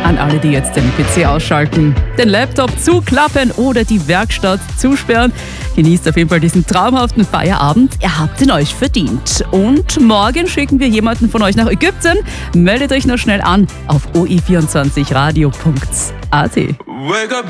An alle, die jetzt den PC ausschalten, den Laptop zuklappen oder die Werkstatt zusperren. Genießt auf jeden Fall diesen traumhaften Feierabend. Ihr habt ihn euch verdient. Und morgen schicken wir jemanden von euch nach Ägypten. Meldet euch noch schnell an auf oi24radio.at.